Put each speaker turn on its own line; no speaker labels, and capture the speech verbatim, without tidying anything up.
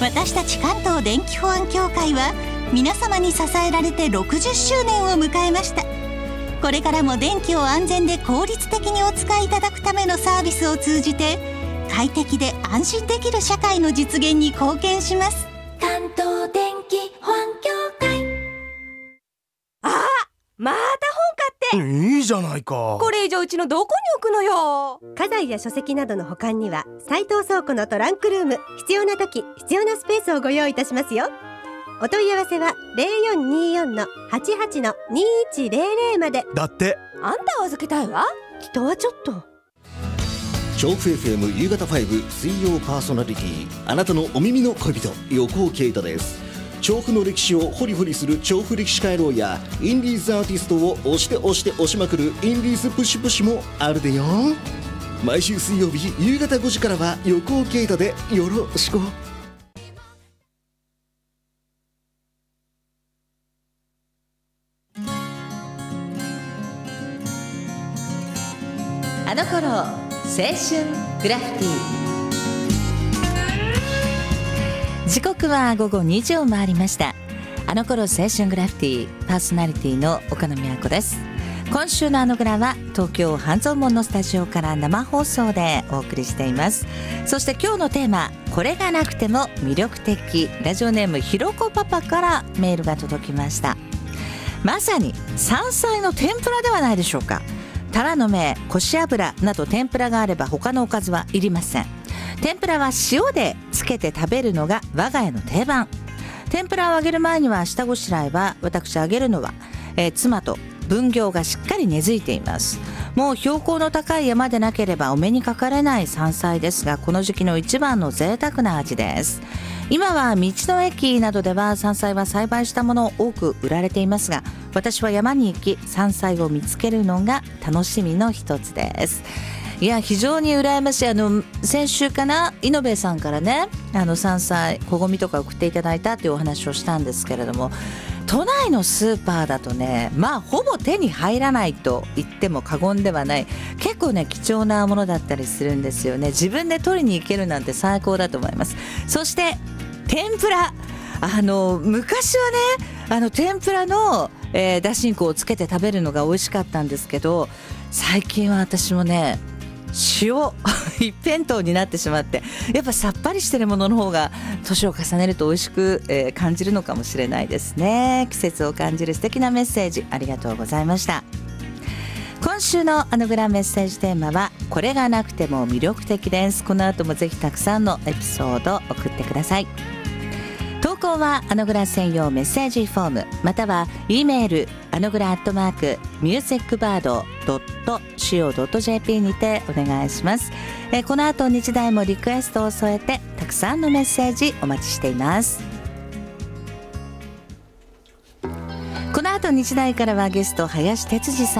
私たち関東電気保安協会は皆様に支えられてろくじゅっしゅうねんを迎えました。これからも電気を安全で効率的にお使いいただくためのサービスを通じて快適で安心できる社会の実現に貢献します。
関東電気保安協会。
あ、また本買って。
いいじゃないか。
これ以上うちのどこに置くのよ。
家財や書籍などの保管には斉藤倉庫のトランクルーム、必要な時必要なスペースをご用意いたしますよ。お問い合わせは ゼロよんにーよん はちはち にいちゼロゼロ まで。
だって
あんたを預けたいわ。
人はちょっと。
調布 エフエム 夕方ファイブ水曜パーソナリティ、あなたのお耳の恋人、横尾啓太です。調布の歴史をホリホリする調布歴史回廊やインディーズアーティストを押して押して押しまくるインディーズプッシュプッシュもあるでよ。毎週水曜日夕方ごじからは横尾啓太でよろしく。
あの頃青春グラフィティ。時刻は午後にじを回りました。あの頃青春グラフィティパーソナリティの岡野美和子です。今週のあのグラは東京半蔵門のスタジオから生放送でお送りしています。そして今日のテーマ、これがなくても魅力的。ラジオネームひろこパパからメールが届きました。まさに山菜の天ぷらではないでしょうか。タラの芽、こし油など天ぷらがあれば他のおかずはいりません。天ぷらは塩でつけて食べるのが我が家の定番。天ぷらを揚げる前には下ごしらえは私揚げるのは、えー、妻と分業がしっかり根付いています。もう標高の高い山でなければお目にかかれない山菜ですが、この時期の一番の贅沢な味です。今は道の駅などでは山菜は栽培したものを多く売られていますが、私は山に行き山菜を見つけるのが楽しみの一つです。いや非常に羨ましい。あの先週かな、イノベさんからね、あの山菜小ごみとか送っていただいたというお話をしたんですけれども、都内のスーパーだとね、まあほぼ手に入らないと言っても過言ではない、結構ね貴重なものだったりするんですよね。自分で取りに行けるなんて最高だと思います。そして天ぷら、あの昔はね、あの天ぷらの、えー、だしんこをつけて食べるのが美味しかったんですけど、最近は私もね塩一辺倒になってしまって、やっぱさっぱりしてるものの方が年を重ねると美味しく、えー、感じるのかもしれないですね。季節を感じる素敵なメッセージありがとうございました。今週のあのグラメッセージテーマはこれがなくても魅力的です。この後もぜひたくさんのエピソード送ってください。投稿はあのグラ専用メッセージフォーム、または E メールあのグラアットマークミュージックバードドットシオドットジェーピー にてお願いします。えこの後日大もリクエストを添えてたくさんのメッセージお待ちしています。この後日大からはゲスト林哲司さん